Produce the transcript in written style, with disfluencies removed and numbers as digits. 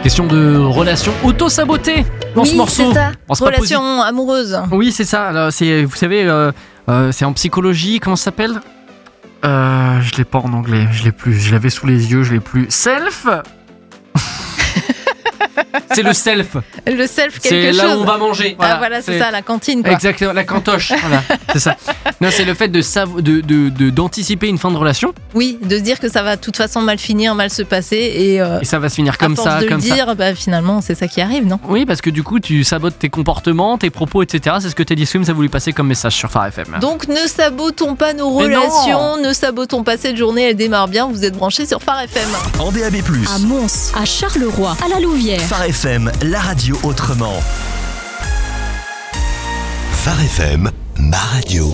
Question de relation auto-sabotée dans ce morceau. Oui, c'est ça. Bon, c'est pas Relation amoureuse. Oui, c'est ça. Alors, vous savez, c'est en psychologie. Comment ça s'appelle Je l'ai pas en anglais. Je l'ai plus. Je l'avais sous les yeux. Je l'ai plus. Self. C'est le self. Le self quelque C'est chose. là où on va manger. Ah voilà, c'est ça, la cantine quoi. Exactement, la cantoche. Voilà, c'est ça. Non, c'est le fait d'anticiper une fin de relation. Oui, de se dire que ça va de toute façon mal finir, mal se passer et ça va se finir comme à force ça, de comme le ça. dire, bah, finalement c'est ça qui arrive, non? Oui, parce que du coup, tu sabotes tes comportements, tes propos, etc. C'est ce que Teddy Swims a voulu passer comme message sur Phare FM. Donc ne sabotons pas nos Mais non. relations, ne sabotons pas cette journée, elle démarre bien, vous êtes branchés sur Phare FM. En DAB+, À Mons, à Charleroi, à la Louvière. Phare FM, la radio autrement. Phare FM, ma radio.